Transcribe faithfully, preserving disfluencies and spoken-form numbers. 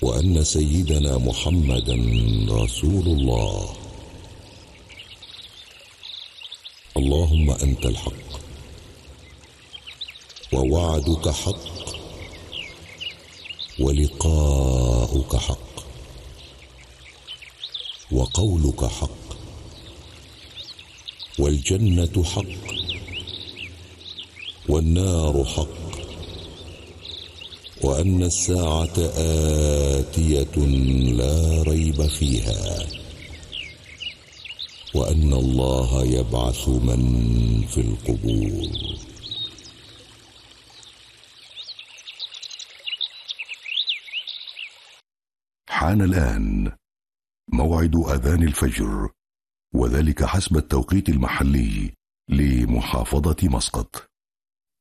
وأن سيدنا محمدا رسول الله. اللهم أنت الحق، ووعدك حق، ولقاؤك حق، وقولك حق، والجنة حق، والنار حق، وأن الساعة آتية لا ريب فيها، وأن الله يبعث من في القبور. حان الآن موعد أذان الفجر، وذلك حسب التوقيت المحلي لمحافظة مسقط.